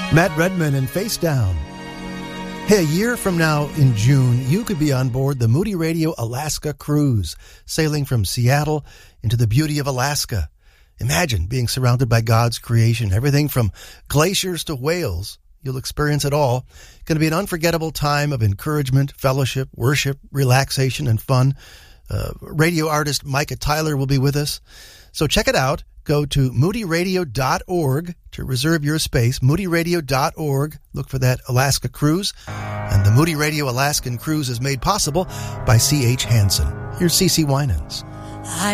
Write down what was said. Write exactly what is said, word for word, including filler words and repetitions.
Matt Redman and Face Down. Hey, a year from now in June, you could be on board the Moody Radio Alaska Cruise, sailing from Seattle into the beauty of Alaska. Imagine being surrounded by God's creation, everything from glaciers to whales. You'll experience it all. It's going to be an unforgettable time of encouragement, fellowship, worship, relaxation, and fun. Uh, radio artist Micah Tyler will be with us. So check it out. Go to moody radio dot org to reserve your space. moody radio dot org. Look for that Alaska Cruise. And the Moody Radio Alaskan Cruise is made possible by C H. Hansen. Here's C C Winans.